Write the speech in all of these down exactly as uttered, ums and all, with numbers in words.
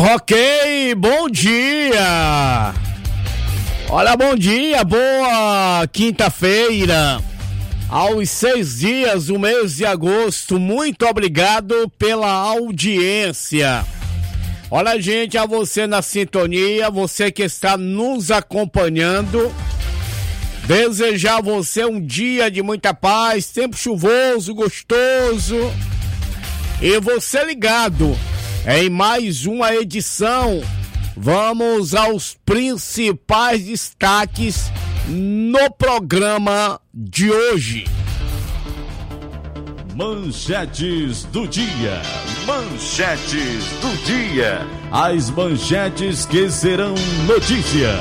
Ok, bom dia! Olha, bom dia, boa quinta-feira, aos seis dias do mês de agosto. Muito obrigado pela audiência. Olha, gente, a você na sintonia, você que está nos acompanhando, desejar a você um dia de muita paz, tempo chuvoso, gostoso, e você ligado em mais uma edição. Vamos aos principais destaques no programa de hoje. Manchetes do dia. Manchetes do dia. As manchetes que serão notícia.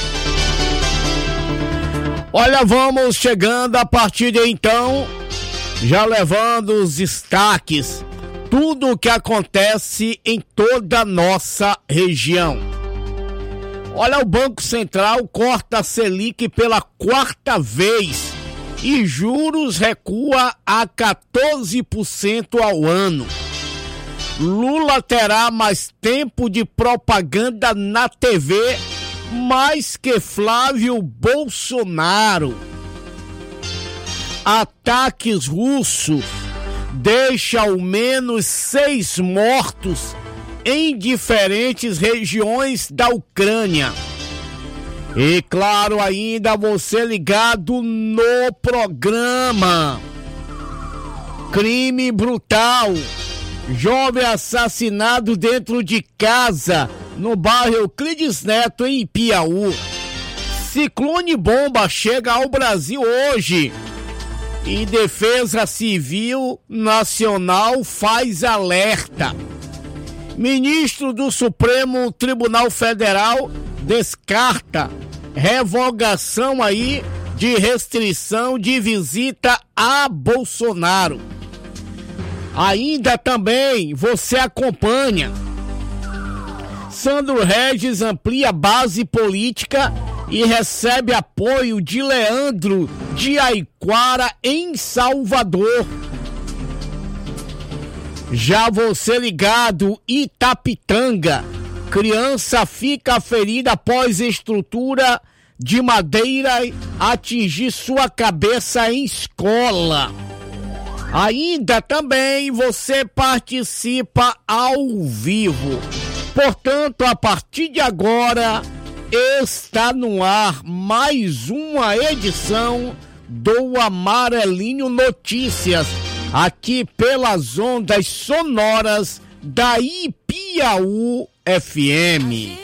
Olha, vamos chegando a partir de então, já levando os destaques. Tudo o que acontece em toda a nossa região. Olha, o Banco Central corta a Selic pela quarta vez e juros recua a quatorze por cento ao ano. Lula terá mais tempo de propaganda na T V, mais que Flávio Bolsonaro. Ataques russos deixa ao menos seis mortos em diferentes regiões da Ucrânia. E claro, ainda você ligado no programa. Crime brutal. Jovem assassinado dentro de casa no bairro Euclides Neto, em Piauí. Ciclone bomba chega ao Brasil hoje. E Defesa Civil Nacional faz alerta. Ministro do Supremo Tribunal Federal descarta revogação aí de restrição de visita a Bolsonaro. Ainda também você acompanha. Sandro Regis amplia base política e recebe apoio de Leandro de Aiquara em Salvador. Já você ligado, Itapitanga, criança fica ferida após estrutura de madeira atingir sua cabeça em escola. Ainda também você participa ao vivo. Portanto, a partir de agora, está no ar mais uma edição do Amarelinho Notícias, aqui pelas ondas sonoras da Piauí F M.